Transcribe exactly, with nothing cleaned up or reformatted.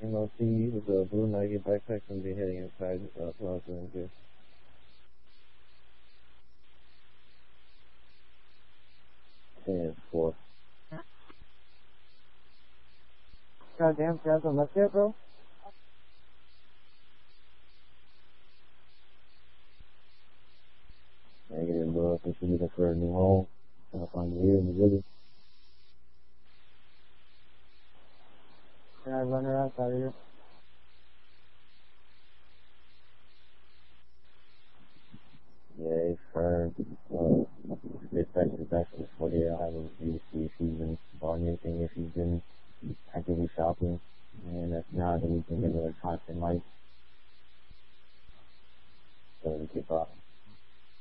M L T with the blue Nike backpack and be heading inside. That's what I was doing too. And four. Goddamn, guys on left yet, bro? Negative, bro. I think we looking for a new home. Trying to find you here in the village. Can I run her outside of here? Yeah, it's firm. Uh, especially back to the forty. I'll have a review, see if he's been buying anything, if he's been